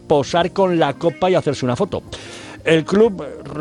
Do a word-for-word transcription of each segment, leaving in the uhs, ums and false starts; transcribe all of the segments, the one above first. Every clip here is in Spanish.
posar con la copa y hacerse una foto. El club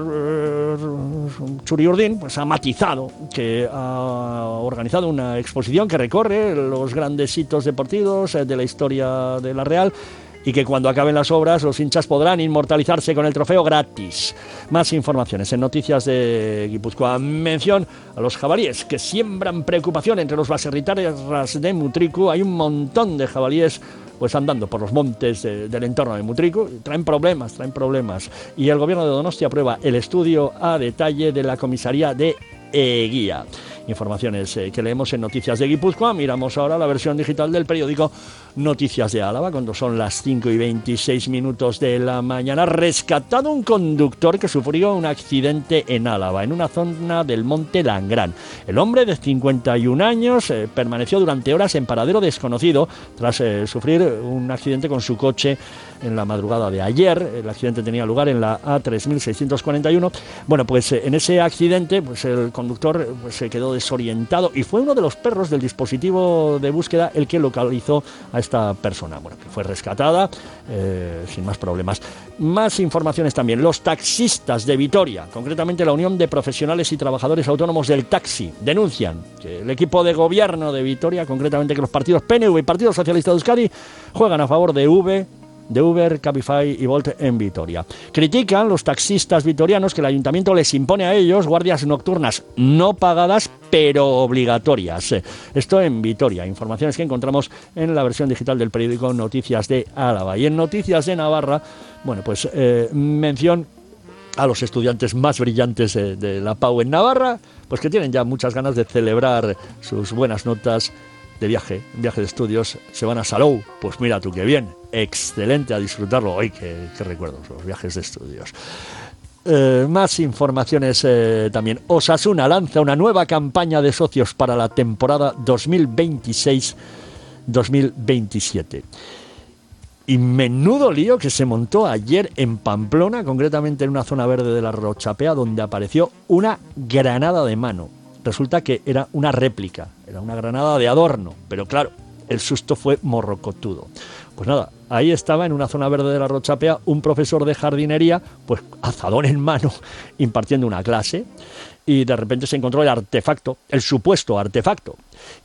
Txuri-Urdin pues, ha matizado que ha organizado una exposición que recorre los grandes hitos deportivos de la historia de la Real y que cuando acaben las obras los hinchas podrán inmortalizarse con el trofeo gratis. Más informaciones en Noticias de Guipúzcoa. Mención a los jabalíes que siembran preocupación entre los baserritarras de Mutriku. Hay un montón de jabalíes pues andando por los montes de, del entorno de Mutriku, traen problemas, traen problemas. Y el gobierno de Donostia aprueba el estudio a detalle de la comisaría de Eguía. Informaciones eh, que leemos en Noticias de Guipúzcoa. Miramos ahora la versión digital del periódico Noticias de Álava, cuando son las cinco y veintiséis minutos de la mañana. Rescatado un conductor que sufrió un accidente en Álava, en una zona del Monte Langrán. El hombre de cincuenta y un años eh, permaneció durante horas en paradero desconocido tras eh, sufrir un accidente con su coche en la madrugada de ayer. El accidente tenía lugar en la A tres mil seiscientos cuarenta y uno. Bueno, pues eh, en ese accidente pues el conductor pues, se quedó desorientado y fue uno de los perros del dispositivo de búsqueda el que localizó a esta persona, bueno, que fue rescatada eh, sin más problemas. Más informaciones también. Los taxistas de Vitoria, concretamente la Unión de Profesionales y Trabajadores Autónomos del Taxi, denuncian que el equipo de gobierno de Vitoria, concretamente que los partidos P N V y Partido Socialista de Euskadi, juegan a favor de V de Uber, Cabify y Bolt en Vitoria. Critican los taxistas vitorianos que el ayuntamiento les impone a ellos guardias nocturnas no pagadas pero obligatorias. Esto en Vitoria. Informaciones que encontramos en la versión digital del periódico Noticias de Álava. Y en Noticias de Navarra, bueno, pues eh, mención a los estudiantes más brillantes de, de la P A U en Navarra, pues que tienen ya muchas ganas de celebrar sus buenas notas de viaje, viaje de estudios. Se van a Salou, pues mira tú qué bien, excelente, a disfrutarlo. ¡Ay, qué, qué recuerdos los viajes de estudios! Eh, más informaciones eh, también. Osasuna lanza una nueva campaña de socios para la temporada dos mil veintiséis dos mil veintisiete. Y menudo lío que se montó ayer en Pamplona, concretamente en una zona verde de la Rochapea, donde apareció una granada de mano. Resulta que era una réplica, era una granada de adorno, pero claro, el susto fue morrocotudo. Pues nada, ahí estaba en una zona verde de la Rochapea un profesor de jardinería, pues azadón en mano, impartiendo una clase, y de repente se encontró el artefacto, el supuesto artefacto.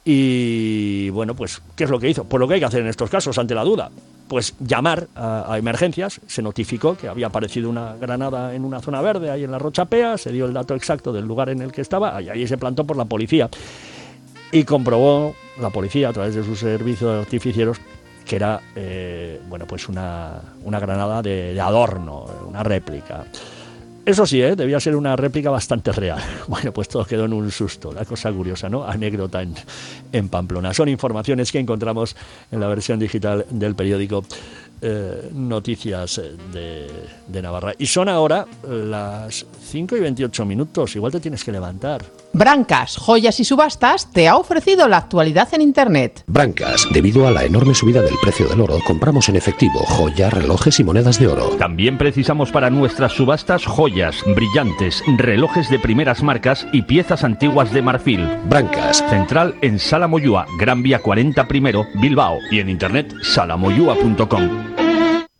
Y bueno, pues, ¿qué es lo que hizo? Pues lo que hay que hacer en estos casos, ante la duda, pues llamar a, a emergencias. Se notificó que había aparecido una granada en una zona verde, ahí en la Rochapea, se dio el dato exacto del lugar en el que estaba, y ahí se plantó por la policía. Y comprobó la policía, a través de sus servicios artificieros, que era eh, bueno, pues una, una granada de, de adorno, una réplica. Eso sí, ¿eh? Debía ser una réplica bastante real. Bueno, pues todo quedó en un susto. La cosa curiosa, ¿no? Anécdota en, en Pamplona. Son informaciones que encontramos en la versión digital del periódico eh, Noticias de, de Navarra. Y son ahora las cinco y veintiocho minutos. Igual te tienes que levantar. Brancas, Joyas y Subastas te ha ofrecido la actualidad en Internet. Brancas, debido a la enorme subida del precio del oro, compramos en efectivo joyas, relojes y monedas de oro. También precisamos para nuestras subastas joyas, brillantes, relojes de primeras marcas y piezas antiguas de marfil. Brancas. Central en Sala Moyúa, Gran Vía cuarenta primero, Bilbao. Y en internet salamoyua punto com.